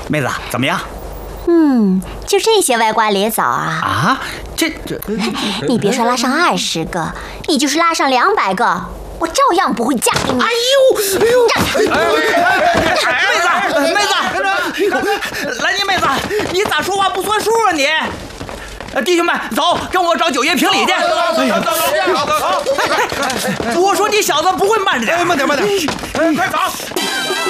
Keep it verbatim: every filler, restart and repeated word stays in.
妹子怎么样？ 嗯，就这些歪瓜裂枣啊！ 啊，这这， 你别说拉上二十个，你就是拉上两百个，我照样不会嫁给你。 哎呦，哎呦，妹子，妹子，来你妹子，你咋说话不算数啊你？呃，弟兄们，走，跟我找九爷评理去。 走走走走走！ 我说你小子不会慢着点， 慢点慢点，快走！